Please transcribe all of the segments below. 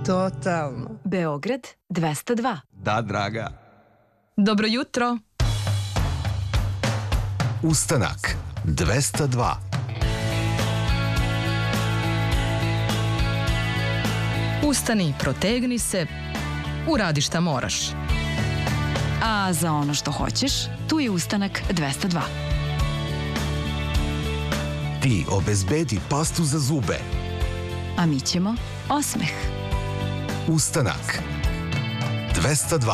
Totalno. Beograd 202. Da, draga. Dobro jutro. Ustanak 202. Ustani, protegni se, uradi šta moraš. A za ono što hoćeš, tu je Ustanak 202. Ti obezbedi pastu za zube. A mi ćemo osmeh. Ustanak 202.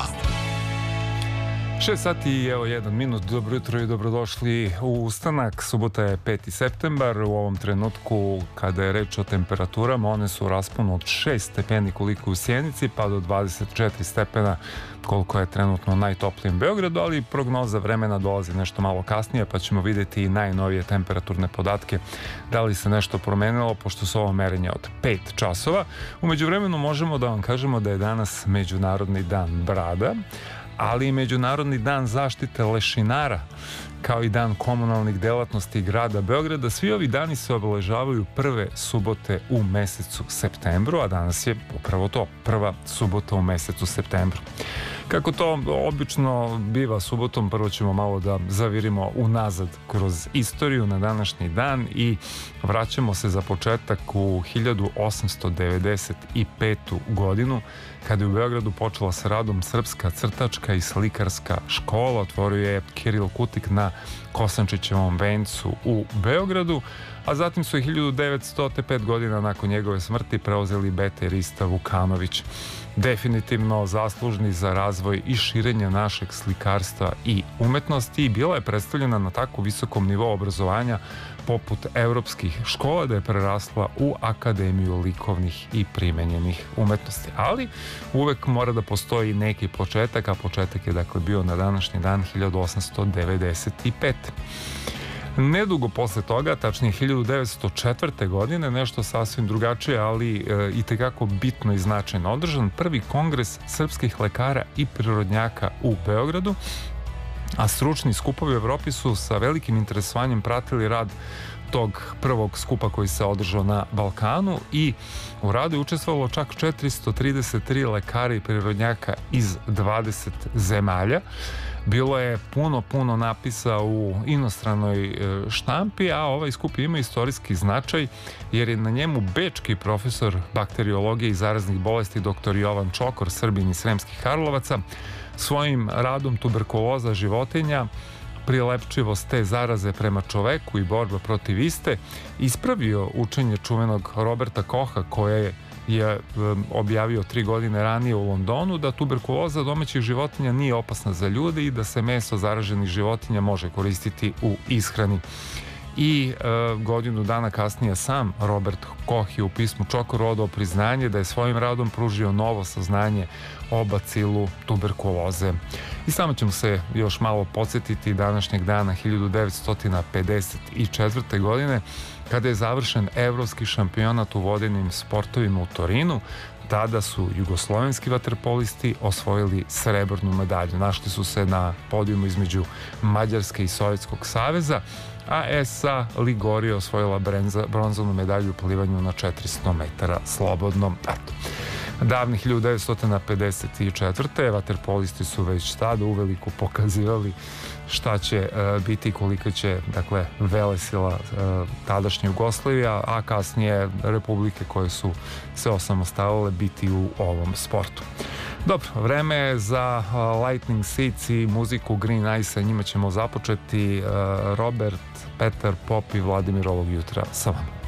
6 sati i evo 1 minut. Dobro jutro i dobrodošli u Ustanak. Subota je 5. septembar. U ovom trenutku kada je reč o temperaturama, one su u rasponu od 6 stepeni koliko u Sjenici pa do 24 stepena koliko je trenutno najtoplije u Beogradu, ali prognoza vremena dolazi nešto malo kasnije pa ćemo vidjeti i najnovije temperaturne podatke da li se nešto promenilo, pošto su ovo merenje od 5 časova. U međuvremenu možemo da vam kažemo da je danas Međunarodni dan brada, ali i Međunarodni dan zaštite lešinara, kao i dan komunalnih delatnosti grada Beograda. Svi ovi dani se obeležavaju prve subote u mesecu septembru, a danas je upravo to, prva subota u mesecu septembru. Kako to obično biva subotom, prvo ćemo malo da zavirimo unazad kroz istoriju na današnji dan i vraćamo se za početak u 1895. godinu, kada je u Beogradu počela sa radom Srpska crtačka i slikarska škola. Otvorio je Kiril Kutik na Kosančićevom vencu u Beogradu, a zatim su i 1905 godina nakon njegove smrti preuzeli Beta i Rista Vukanović. Definitivno zaslužni za razvoj i širenje našeg slikarstva i umetnosti, i bila je predstavljena na tako visokom nivou obrazovanja poput evropskih škola da je prerasla u Akademiju likovnih i primenjenih umetnosti. Ali uvek mora da postoji neki početak, a početak je dakle bio na današnji dan 1895. Nedugo posle toga, tačnije 1904. godine, nešto sasvim drugačije, ali i tekako bitno i značajno, održan prvi kongres srpskih lekara i prirodnjaka u Beogradu, a stručni skupovi u Evropi su sa velikim interesovanjem pratili rad tog prvog skupa koji se održao na Balkanu, i u radu je učestvovalo čak 433 lekara i prirodnjaka iz 20 zemalja. Bilo je puno napisa u inostranoj štampi, a ovaj skup ima istorijski značaj jer je na njemu bečki profesor bakteriologije i zaraznih bolesti dr. Jovan Čokor, Srbin iz Sremskih Karlovaca, svojim radom Tuberkuloza životinja, prilepčivost te zaraze prema čoveku i borba protiv iste, ispravio učenje čuvenog Roberta Koha, koje je objavio 3 godine ranije u Londonu, da tuberkuloza domaćih životinja nije opasna za ljude i da se meso zaraženih životinja može koristiti u ishrani. I godinu dana kasnije sam Robert Koh je u pismu Čokoru odao priznanje da je svojim radom pružio novo saznanje o bacilu tuberkuloze. I samo ćemo se još malo podsjetiti današnjeg dana 1954. godine, kada je završen evropski šampionat u vodenim sportovima u Torinu. Tada su jugoslovenski vaterpolisti osvojili srebrnu medalju. Našli su se na podijumu između Mađarske i Sovjetskog saveza, a SA Ligorija osvojila bronzanu medalju u plivanju na 400 metara slobodno. Davni 1954. vaterpolisti su već tada uveliko pokazivali šta će biti i kolika će, dakle, velesila tadašnje Jugoslavija, a kasnije republike koje su se osamostalile biti u ovom sportu. Dobro, vreme je za Lightning Seeds i muziku Green Ice, njima ćemo započeti. Robert, Petar, Pop i Vladimir ovog jutra sa vama.